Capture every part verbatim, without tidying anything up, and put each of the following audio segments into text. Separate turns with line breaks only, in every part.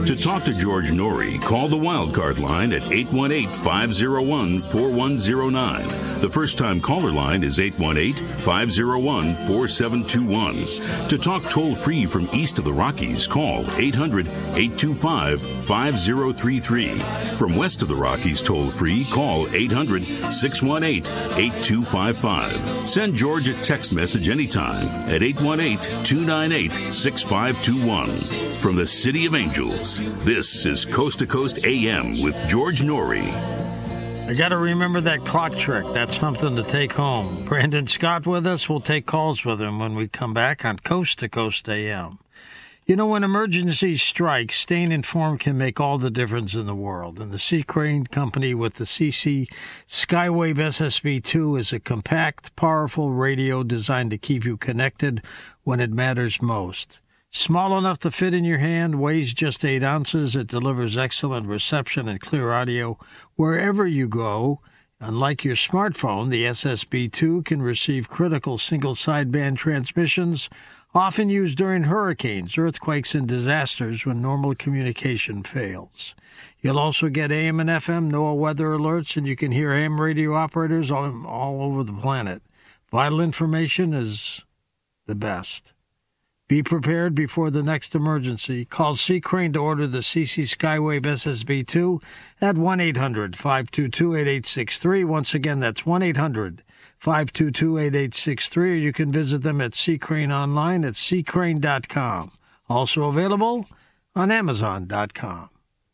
To talk to George Norrie, call the Wildcard line at eight one eight, five oh one, four one oh nine. The first-time caller line is eight one eight, five oh one, four seven two one. To talk toll-free from east of the Rockies, call eight hundred, eight two five, five oh three three. From west of the Rockies toll-free, call eight hundred, six one eight, eight two five five. Send George a text message anytime at eight one eight, two nine eight, six five two one. From the City of Angels, this is Coast to Coast A M with George Norrie.
I got to remember that clock trick. That's something to take home. Brandon Scott with us. We'll take calls with him when we come back on Coast to Coast A M. You know, when emergencies strike, staying informed can make all the difference in the world. And the Sea Crane Company with the C C Skywave S S B two is a compact, powerful radio designed to keep you connected when it matters most. Small enough to fit in your hand, weighs just eight ounces. It delivers excellent reception and clear audio wherever you go. Unlike your smartphone, the S S B two can receive critical single sideband transmissions, often used during hurricanes, earthquakes, and disasters when normal communication fails. You'll also get A M and F M NOAA weather alerts, and you can hear A M radio operators all, all over the planet. Vital information is the best. Be prepared before the next emergency. Call Sea Crane to order the C C Skywave S S B two at one eight hundred, five two two, eight eight six three. Once again, that's one eight hundred, five two two, eight eight six three, or you can visit them at Sea Crane online at sea crane dot com. Also available on amazon dot com.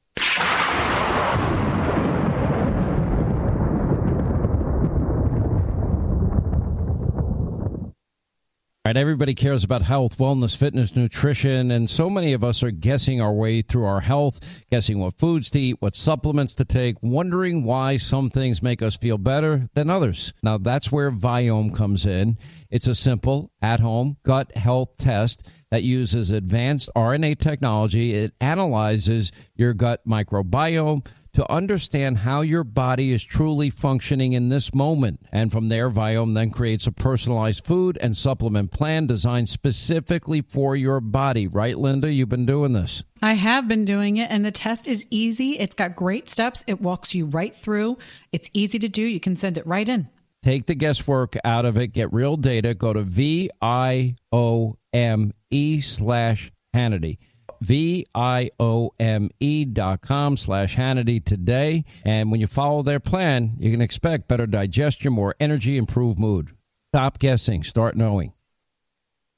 Right, everybody cares about health, wellness, fitness, nutrition, and so many of us are guessing our way through our health, guessing what foods to eat, what supplements to take, wondering why some things make us feel better than others. Now, that's where Viome comes in. It's a simple, at-home gut health test that uses advanced R N A technology. It analyzes your gut microbiome to understand how your body is truly functioning in this moment. And from there, Viome then creates a personalized food and supplement plan designed specifically for your body. Right, Linda? You've been doing this.
I have been doing it, and the test is easy. It's got great steps. It walks you right through. It's easy to do. You can send it right in.
Take the guesswork out of it. Get real data. Go to V I O M E slash Hannity. V I O M E dot com slash Hannity today. And when you follow their plan, you can expect better digestion, more energy, improved mood. Stop guessing. Start knowing.